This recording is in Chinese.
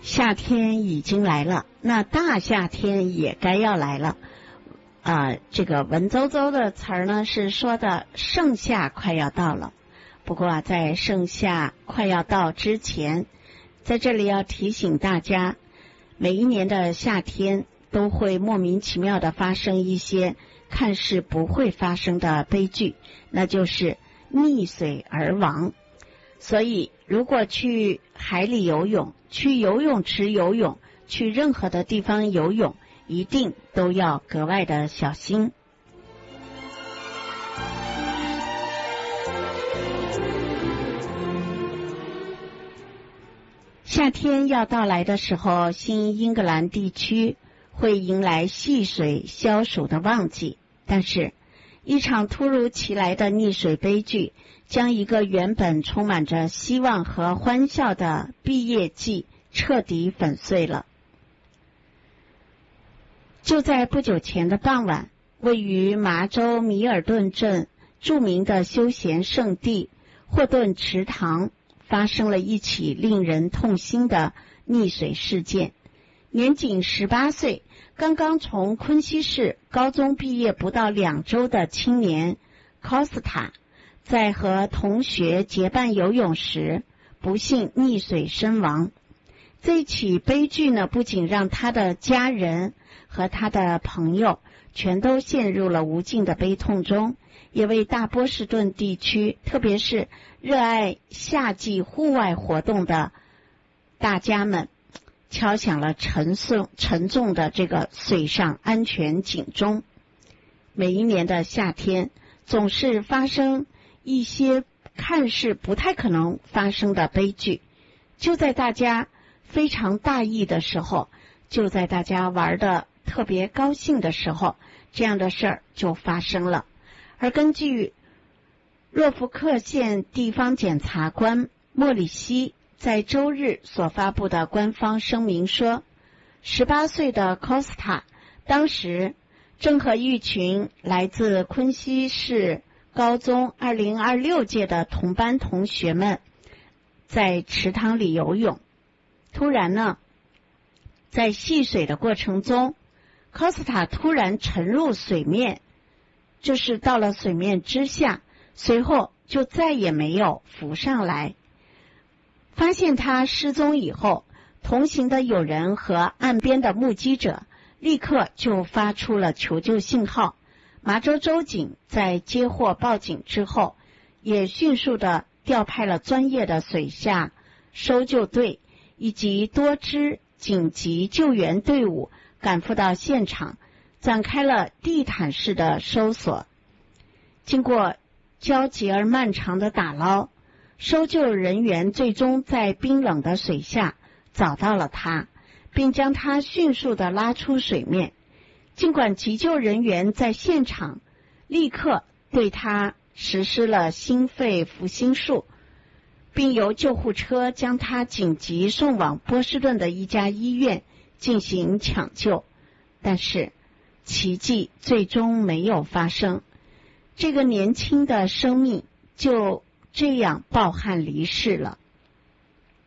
夏天已经来了，那大夏天也该要来了。这个文绉绉的词儿呢，是说的盛夏快要到了。不过在盛夏快要到之前，在这里要提醒大家，每一年的夏天都会莫名其妙的发生一些看似不会发生的悲剧，那就是溺水而亡。所以如果去海里游泳，去游泳池游泳，去任何的地方游泳，一定都要格外的小心。夏天要到来的时候，新英格兰地区会迎来戏水消暑的旺季，但是一场突如其来的溺水悲剧将一个原本充满着希望和欢笑的毕业季彻底粉碎了。就在不久前的傍晚，位于麻州米尔顿镇著名的休闲胜地霍顿池塘发生了一起令人痛心的溺水事件。年仅18岁，刚刚从昆西市高中毕业不到2周的青年 Costa， 在和同学结伴游泳时不幸溺水身亡。这起悲剧呢，不仅让他的家人和他的朋友全都陷入了无尽的悲痛中，也为大波士顿地区，特别是热爱夏季户外活动的大家们敲响了沉重的这个水上安全警钟。每一年的夏天总是发生一些看似不太可能发生的悲剧，就在大家非常大意的时候，就在大家玩的特别高兴的时候，这样的事儿就发生了。而根据诺福克县地方检察官莫里西在周日所发布的官方声明说，18岁的 Costa 当时正和一群来自昆西市高中2026届的同班同学们在池塘里游泳。突然呢，在戏水的过程中， Costa 突然沉入水面，就是到了水面之下，随后就再也没有浮上来。发现他失踪以后，同行的友人和岸边的目击者立刻就发出了求救信号。麻州州警在接获报警之后，也迅速地调派了专业的水下搜救队以及多支紧急救援队伍赶赴到现场，展开了地毯式的搜索。经过焦急而漫长的打捞，搜救人员最终在冰冷的水下找到了他，并将他迅速地拉出水面。尽管急救人员在现场立刻对他实施了心肺复兴术，并由救护车将他紧急送往波士顿的一家医院进行抢救，但是奇迹最终没有发生。这个年轻的生命就这样抱憾离世了。